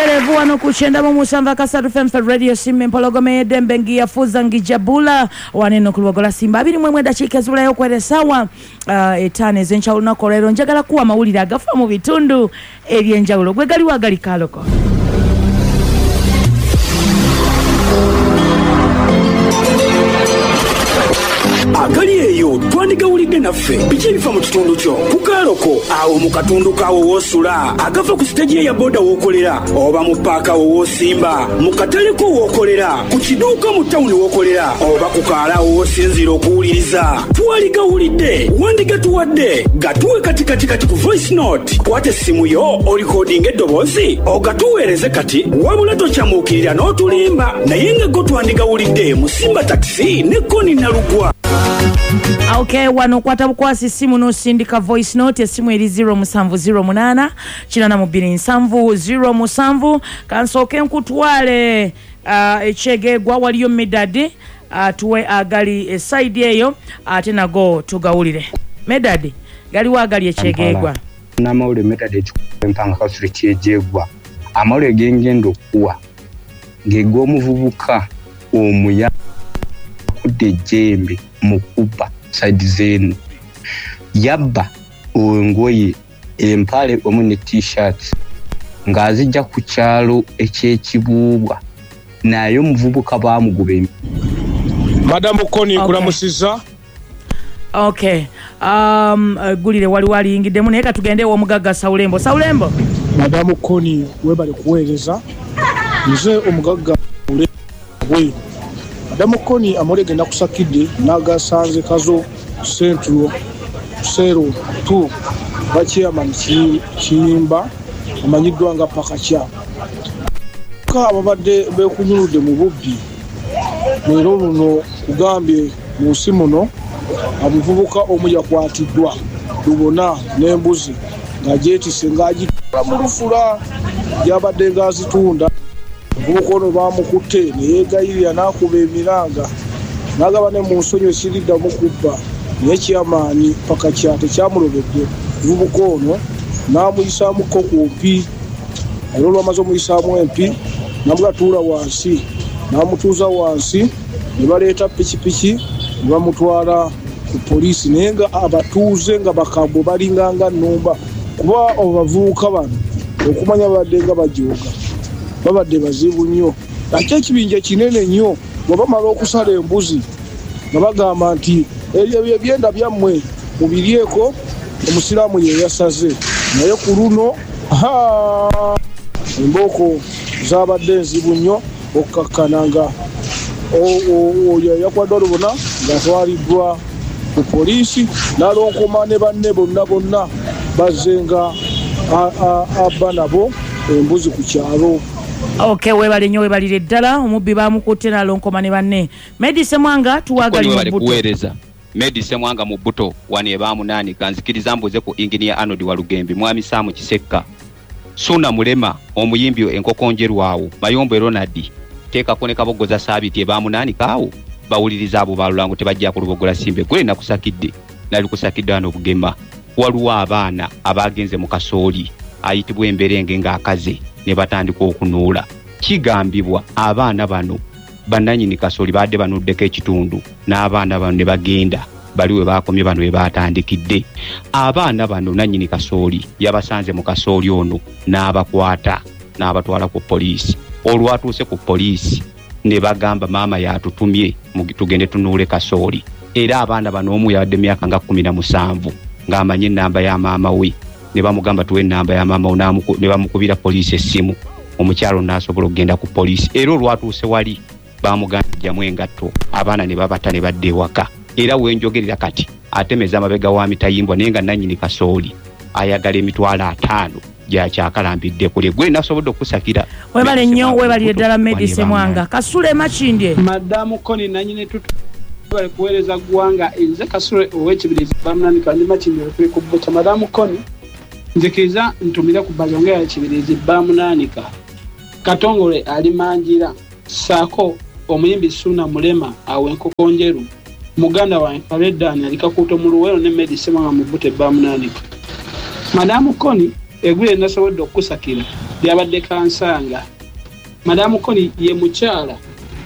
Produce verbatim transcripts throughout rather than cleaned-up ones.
Terevu wano kuchenda mu musamba kasatu F M radio simme mpologome edembe ngia fuza ngijabula waneno kulwagola simba abiri mwemwe dakika zula yo kwere sawa uh, etane zencha ulunako lero njagala kuwa mawulira agafa mu bitundu ebyenjawulo gwe gali wagali kaloko agali eyo twandiga ulide naffe biki ebifa mu kitundu kyo kukaloko awo mu katundu kawo wosula agafa ku stage ya boda wokolera oba mu paaka wosimba mu katale ko wokolera ku kiduuka mu town wokolera oba ku kaala wosinzira okuwuliriza twaliga ulide wandiga tuwadde gatuwe kati kati kati ku voice note kwate simu yo recording edobozi ogatuweereze kati wabula tokyamuukirira n'otulimba naye nga go twandiga ulide mu Simba taxi ne Koni Nalugwa. Okay, wano kwata bukwasi simu no sindika voice note simu eri zero musanvu zero munana kinana mubiri nsanvu zero musanvu kansoke nkutwale uh, echegegwa waliyo Medadi uh, tuwe agali uh, side eyo ate uh, nago tugawulire Medadi gali wagali echegegwa na mawule Medadi mpanga kasure chegegwa amawule gengendo kuwa ngego muvubuka omuya kude jembe mukupa side zenu yabba ongoye empale omune t-shirt ngazijja ku kyalo ekyekibubwa nayo muvubuka bamugube Madam Koni okay. Kulamusiza okay um uh, gulire wali wali ingidemu naye katugende wo mugaga Saulembo Saulembo Madam Koni webale kuweereza nze omugaga we Madam Koni amolege na kusakide nagasanze kazo centro zero two bachairman Kiyimba amanyidwa nga paka kya ka ababadde bekunyulude mu bubbi lero luno kugambye mu simuno amuvubuka omuya kwatiddwa lubona n'embuzi nga jetise ngaji mu lufula yabadde ngazitunda Bukono bamukutte neyegayirya nakuba emiranga nagabane mu nsonyo ekirida mukubba nekyamaani paka kyate kyamulobedde bubukono namuyisaamu ko kumpi ero lwamaze omuyisaamu empi namugatuula wansi namutuuza wansi ne baleeta pikipiki ne bamutwala ku poliisi naye nga abatuuze nga bakambwe balinganga nnumba kuba abavubuka bano okumanya badde nga bajooga babadde bazibu nnyo ate ekibinja kinene nnyo bw'abamala okusala embuzi nga bagamba nti ebyo ebyenda byammwe mubiryeko omusiraamu ye yasaze naye ku luno embooko zabadde nzibu nnyo okkakkana nga oyo yakwadde olubona ng'atwaliddwa ku poliisi n'alonkoma ne banne bonna bonna bazze nga abba nabo embuzi ku kyalo. Okay, webale nyo webalire ddala omubbi bamukutte nalonkoma ne banne Medise Mwanga tuwagali mu buto kuweereza Medise Mwanga mu buto wane bamunani kanzikiriza mbuze ku engineer Arnold Walugembe mwami Samu Kisekka Suna Mulema omuyimbi enkokonjerwawo Mayombe Ronald teka kone kabogoza sabiti bamunani kawo bawuliriza abo balulango tebajja ku lubogola simbe gwe nakusakidde nali kusakidde ano bugema waluwa abaana abagenze mu kasooli ayitibwe emberenge nga akaze ne batandika okunuula kigambibwa abaana bano bananyini kasooli badde banuddeko ekitundu n'abaana bano ne bagenda baliwe bakomye bano we batandikidde abaana bano nanyini kasooli yabasanze mu kasooli ono n'abakwata n'abatwala ku poliisi olwatuuse ku poliisi ne bagamba maama yatutumye tugende tunuule kasooli era abaana bano omu yabadde myaka nga kumi na musanvu ng'amanye ennamba ya maama we ne bamugamba tuwe ennamba ya maama onamuku ne bamukubira poliisi essimu omukyalo n'asobola okugenda ku poliisi era olwatuuse wali bamugamba jamu engatto abaana ne babata ne badde ewaka era wenjogerera kati atemeza amabega wa mitayimbwa naye nga nannyini kasooli ayagala emitwalo ataano gyakyakalambidde kule gwe nasobodde okusakira webale nnyo webalire ddala Medise Mwanga Kasule Machindye Madam Koni nanyine tutu bale kuweereza gwanga nze Kasule ow'ekibirizi bamunani kandi Machindye kuli ku bota Madam Koni nzekeza ntumira ku bazongera ekibirizi bamunanika Katongole ali manjira sako omuyimbi Suna Mulema awe enkokonjeru muganda wa Faredan alikakuto mu Luwero ne Medise Mwanga mu bute bamunanika Madam Koni eggule nasobodde okukusakira lyabadde kansanga. Madamu Koni ye mukyala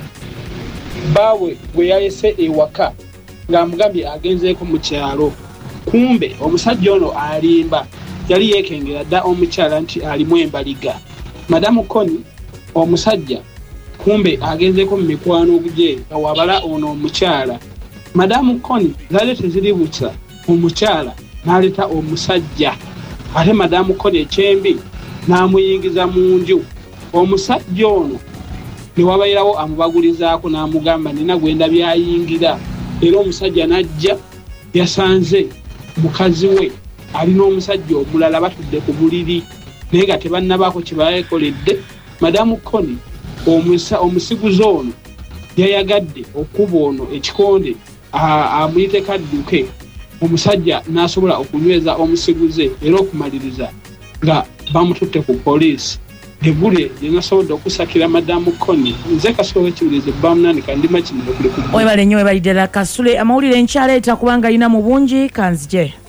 bawe gwe yalese ewaka ng'amugambye agenzeeko mu kyalo, kumbe omusajja ono alimba yali yeekengera dda omukyala nti alimu embaliga. Madamu Koni omusajja kumbe agenzeeko mu mikwano gye nga wabala ono omukyala. Madamu Koni zaali teziri butsa omukyala n'aleeta omusajja, ate Madamu Koni ekyembi n'amuyingiza mu nju. Omusajja ono ne wabayirawo amubagulizaako n'amugamba nina gwenda byayingira, era omusajja n'ajja yasanze mukazi we alina omusajja omulala batudde ku buliri naye nga tebannabaako kye bayekoledde. Madamu Koni omusiguzi ono yayagadde okuba ono ekikonde amuyite kadduke, omusajja n'asobola okunyweza omusiguze era okumaliriza nga bamututte ku poliisi. Eggule lyenasobodde okusakira Madamu Koni. Nze Kasule w'Ekibirizi bamunanika ndima kino kuli ku webale nnyo webalidde la Kasule amawulire nkyaleeta kubanga alina mu bungi kanzije.